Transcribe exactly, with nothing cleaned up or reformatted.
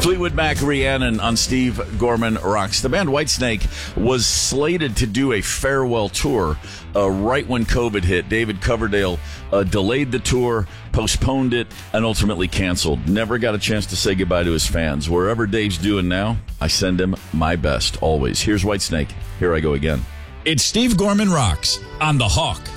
Fleetwood Mac, Rhiannon on Steve Gorman Rocks. The band Whitesnake was slated to do a farewell tour uh, right when COVID hit. David Coverdale uh, delayed the tour, postponed it, and ultimately canceled. Never got a chance to say goodbye to his fans. Wherever Dave's doing now, I send him my best, always. Here's Whitesnake. Here I go again. It's Steve Gorman Rocks on The Hawk.